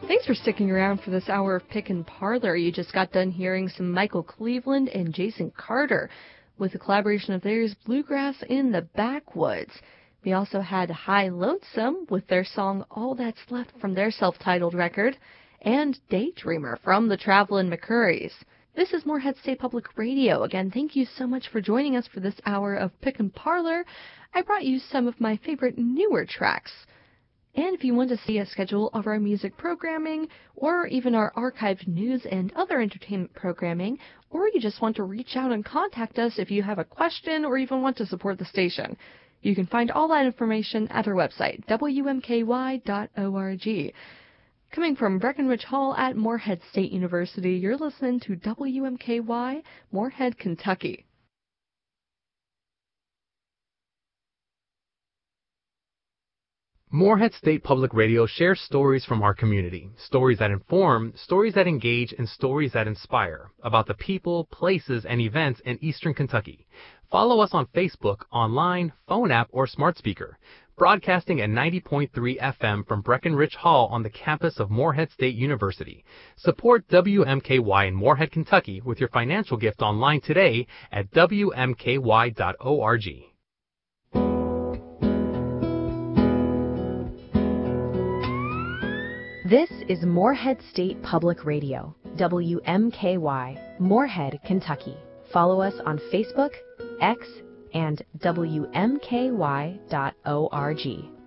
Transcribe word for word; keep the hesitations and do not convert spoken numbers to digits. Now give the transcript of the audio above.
Thanks for sticking around for this hour of Pick and Parlor. You just got done hearing some Michael Cleveland and Jason Carter with a collaboration of theirs, Bluegrass in the Backwoods. We also had High Lonesome with their song All That's Left from their self-titled record, and Daydreamer from the Travelin' McCurries. This is Morehead State Public Radio. Again, thank you so much for joining us for this hour of Pick and Parlor. I brought you some of my favorite newer tracks. And if you want to see a schedule of our music programming, or even our archived news and other entertainment programming, or you just want to reach out and contact us if you have a question or even want to support the station, you can find all that information at our website, W M K Y dot org. Coming from Breckenridge Hall at Morehead State University, you're listening to W M K Y, Morehead, Kentucky. Morehead State Public Radio shares stories from our community, stories that inform, stories that engage, and stories that inspire about the people, places, and events in Eastern Kentucky. Follow us on Facebook, online, phone app, or smart speaker. Broadcasting at ninety point three F M from Breckenridge Hall on the campus of Morehead State University. Support W M K Y in Morehead, Kentucky with your financial gift online today at W M K Y dot org. This is Morehead State Public Radio, W M K Y, Morehead, Kentucky. Follow us on Facebook, X, and W M K Y dot org.